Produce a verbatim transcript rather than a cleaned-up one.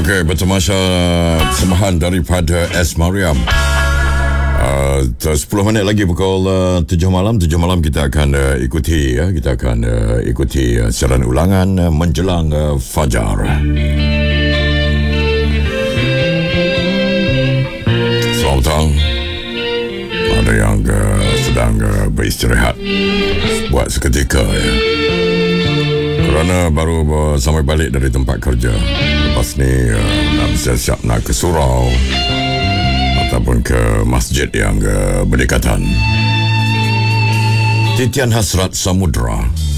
Okey, bertemasya persembahan daripada S. Mariam. Uh, sepuluh minit lagi pukul uh, tujuh malam. tujuh malam kita akan uh, ikuti ya, kita akan uh, ikuti uh, siaran ulangan uh, menjelang uh, fajar. Selamat petang. Ada yang uh, sedang uh, beristirahat buat seketika ya. Kerana baru uh, sampai balik dari tempat kerja. Lepas ni uh, nak bersiap-siap nak ke surau ataupun ke masjid yang uh, berdekatan. Titian Hasrat Samudra.